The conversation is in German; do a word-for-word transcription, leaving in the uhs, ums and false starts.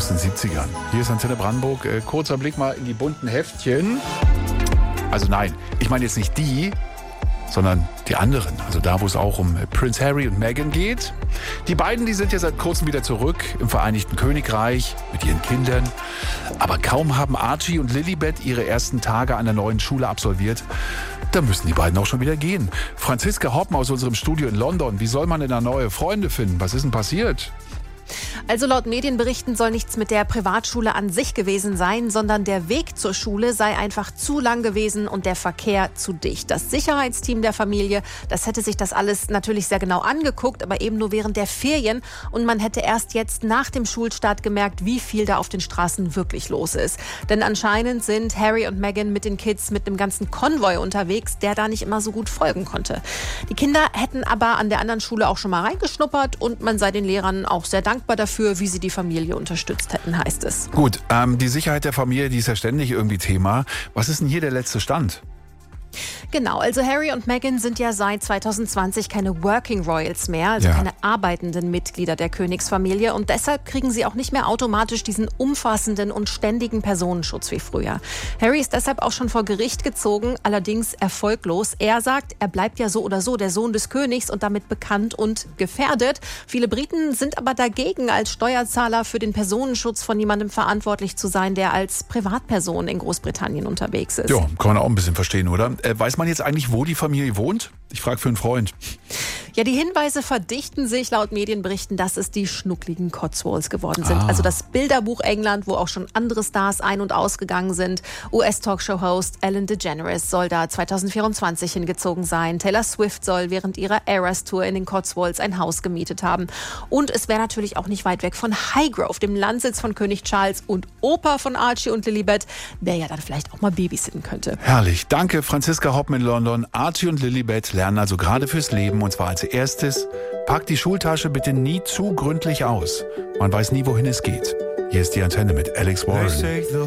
aus den siebzigern. Hier ist Antenne Brandenburg. Äh, kurzer Blick mal in die bunten Heftchen. Also nein, ich meine jetzt nicht die, sondern die anderen. Also da, wo es auch um Prince Harry und Meghan geht. Die beiden, die sind ja seit kurzem wieder zurück im Vereinigten Königreich mit ihren Kindern. Aber kaum haben Archie und Lilibet ihre ersten Tage an der neuen Schule absolviert, da müssen die beiden auch schon wieder gehen. Franziska Hoppen aus unserem Studio in London. Wie soll man denn da neue Freunde finden? Was ist denn passiert? Also laut Medienberichten soll nichts mit der Privatschule an sich gewesen sein, sondern der Weg zur Schule sei einfach zu lang gewesen und der Verkehr zu dicht. Das Sicherheitsteam der Familie, das hätte sich das alles natürlich sehr genau angeguckt, aber eben nur während der Ferien. Und man hätte erst jetzt nach dem Schulstart gemerkt, wie viel da auf den Straßen wirklich los ist. Denn anscheinend sind Harry und Meghan mit den Kids mit einem ganzen Konvoi unterwegs, der da nicht immer so gut folgen konnte. Die Kinder hätten aber an der anderen Schule auch schon mal reingeschnuppert und man sei den Lehrern auch sehr dankbar dafür, wie sie die Familie unterstützt hätten, heißt es. Gut, ähm, die Sicherheit der Familie, die ist ja ständig irgendwie Thema. Was ist denn hier der letzte Stand? Genau, also Harry und Meghan sind ja seit zwanzig zwanzig keine Working Royals mehr, also Ja. keine arbeitenden Mitglieder der Königsfamilie und deshalb kriegen sie auch nicht mehr automatisch diesen umfassenden und ständigen Personenschutz wie früher. Harry ist deshalb auch schon vor Gericht gezogen, allerdings erfolglos. Er sagt, er bleibt ja so oder so der Sohn des Königs und damit bekannt und gefährdet. Viele Briten sind aber dagegen, als Steuerzahler für den Personenschutz von jemandem verantwortlich zu sein, der als Privatperson in Großbritannien unterwegs ist. Ja, kann man auch ein bisschen verstehen, oder? Äh, weiß man jetzt eigentlich, wo die Familie wohnt? Ich frage für einen Freund. Ja, die Hinweise verdichten sich laut Medienberichten, dass es die schnuckligen Cotswolds geworden sind. Ah. Also das Bilderbuch England, wo auch schon andere Stars ein- und ausgegangen sind. U S-Talkshow-Host Ellen DeGeneres soll da zwanzig vierundzwanzig hingezogen sein. Taylor Swift soll während ihrer Eras-Tour in den Cotswolds ein Haus gemietet haben. Und es wäre natürlich auch nicht weit weg von Highgrove, dem Landsitz von König Charles und Opa von Archie und Lilibet, der ja dann vielleicht auch mal babysitten könnte. Herrlich. Danke, Franziska Hoppen in London. Archie und Lilibet lernen also gerade fürs Leben. Und zwar als erstes, pack die Schultasche bitte nie zu gründlich aus. Man weiß nie, wohin es geht. Hier ist die Antenne mit Alex Warren.